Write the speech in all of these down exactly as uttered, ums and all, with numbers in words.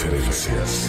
Referencias.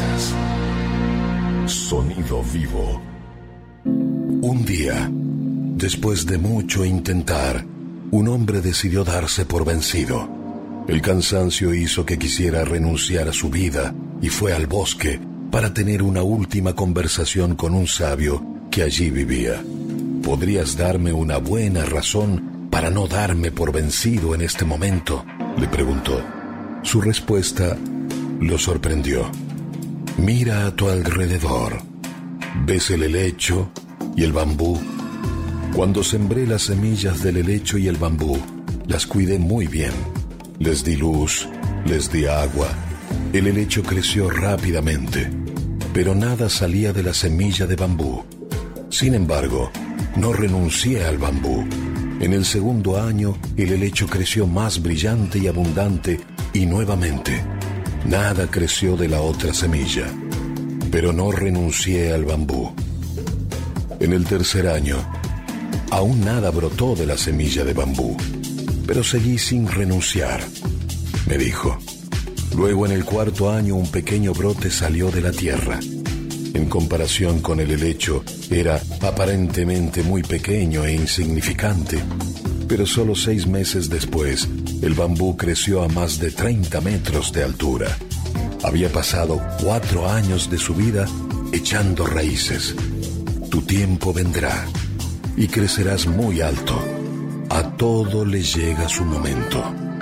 Sonido vivo. Un día, después de mucho intentar, un hombre decidió darse por vencido. El cansancio hizo que quisiera renunciar a su vida y fue al bosque para tener una última conversación con un sabio que allí vivía. ¿Podrías darme una buena razón para no darme por vencido en este momento?, le preguntó. Su respuesta lo sorprendió. Mira a tu alrededor. ¿Ves el helecho y el bambú? Cuando sembré las semillas del helecho y el bambú, las cuidé muy bien. Les di luz, les di agua. El helecho creció rápidamente, pero nada salía de la semilla de bambú. Sin embargo, no renuncié al bambú. En el segundo año, el helecho creció más brillante y abundante, y nuevamente, nada creció de la otra semilla. Pero no renuncié al bambú. En el tercer año, aún nada brotó de la semilla de bambú, pero seguí sin renunciar, me dijo. Luego, en el cuarto año, un pequeño brote salió de la tierra. En comparación con el helecho, era aparentemente muy pequeño e insignificante, pero solo seis meses después, el bambú creció a más de treinta metros de altura. Había pasado cuatro años de su vida echando raíces. Tu tiempo vendrá y crecerás muy alto. A todo le llega su momento.